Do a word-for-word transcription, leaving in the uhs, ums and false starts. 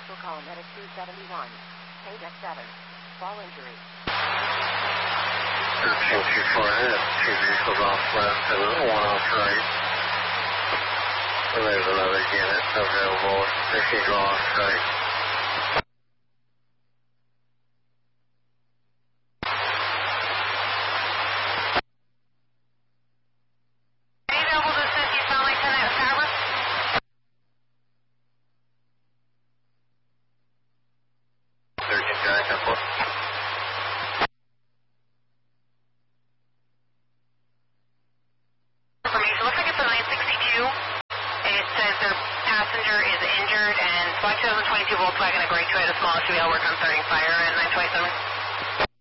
Special call medic two seventy-one. Paid at seven. Fall injury. thirteen two four ahead. Two vehicles off left and one off right. And there's another unit available. They can go off right. Passenger is injured, and five two thousand twenty-two Volkswagen, a gray Toyota small S U V, I'll work on starting fire at nine twenty-seven.